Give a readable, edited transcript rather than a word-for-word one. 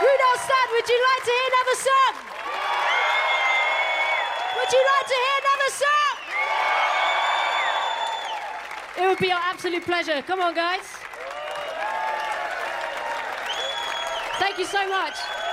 Rudolf Stein, would you like to hear another song? Would you like to hear another song? It would be our absolute pleasure. Come on, guys. Thank you so much.